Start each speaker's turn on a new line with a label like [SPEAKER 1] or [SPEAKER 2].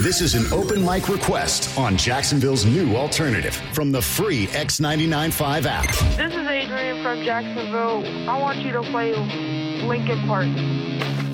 [SPEAKER 1] This is an open mic request on Jacksonville's new alternative from the free X99.5 app.
[SPEAKER 2] This is Adrian from Jacksonville. I want you to play Linkin Park.